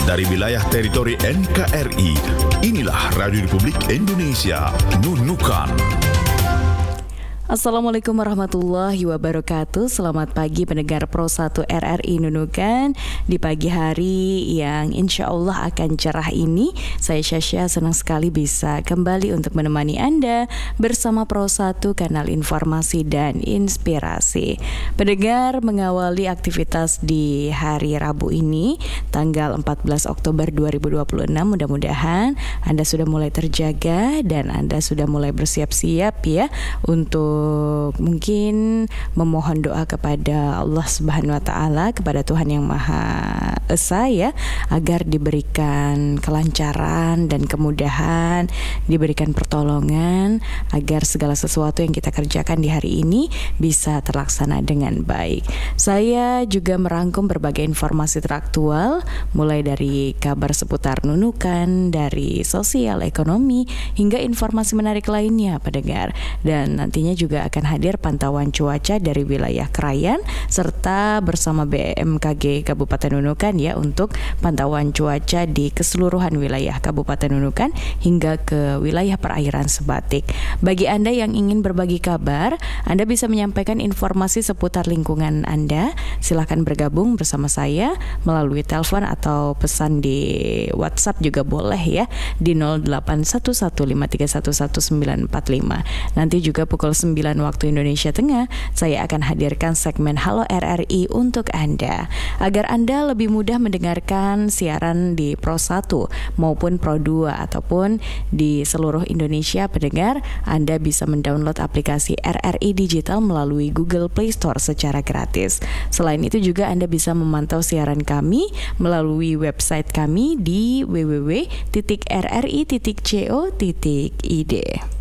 dari wilayah teritori NKRI. Inilah Radio Republik Indonesia, Nunukan. Assalamualaikum warahmatullahi wabarakatuh. Selamat pagi pendengar Pro 1 RRI Nunukan. Di pagi hari yang insya Allah akan cerah ini, saya Syasya senang sekali bisa kembali untuk menemani Anda bersama Pro 1 kanal informasi dan inspirasi. Pendengar, mengawali aktivitas di hari Rabu ini tanggal 14 Oktober 2026, mudah-mudahan Anda sudah mulai terjaga dan Anda sudah mulai bersiap-siap ya untuk mungkin memohon doa kepada Allah Subhanahu wa taala, kepada Tuhan yang Maha Esa ya, agar diberikan kelancaran dan kemudahan, diberikan pertolongan agar segala sesuatu yang kita kerjakan di hari ini bisa terlaksana dengan baik. Saya juga merangkum berbagai informasi teraktual mulai dari kabar seputar Nunukan, dari sosial, ekonomi hingga informasi menarik lainnya pendengar, dan nantinya juga akan hadir pantauan cuaca dari wilayah Krayan serta bersama BMKG Kabupaten Nunukan ya, untuk pantauan cuaca di keseluruhan wilayah Kabupaten Nunukan hingga ke wilayah perairan Sebatik. Bagi Anda yang ingin berbagi kabar, Anda bisa menyampaikan informasi seputar lingkungan Anda. Silahkan bergabung bersama saya melalui telepon atau pesan di WhatsApp juga boleh ya, di 081153111945. Nanti juga pukul 9 waktu Indonesia Tengah, saya akan hadirkan segmen Halo RRI untuk Anda, agar Anda lebih mudah mendengarkan siaran di Pro 1 maupun Pro 2 ataupun di seluruh Indonesia. Pendengar, Anda bisa mendownload aplikasi RRI Digital melalui Google Play Store secara gratis. Selain itu juga Anda bisa memantau siaran kami melalui website kami di www.rri.co.id.